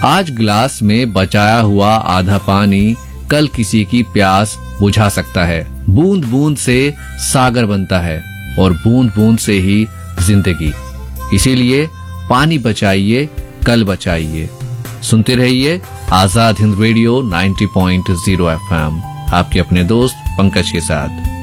आज ग्लास में बचाया हुआ आधा पानी कल किसी की प्यास बुझा सकता है। बूंद बूंद से सागर बनता है और बूंद बूंद से ही जिंदगी। इसीलिए पानी बचाइए, कल बचाइए। सुनते रहिए आजाद हिंद रेडियो 90.0 FM, आपके अपने दोस्त पंकज के साथ।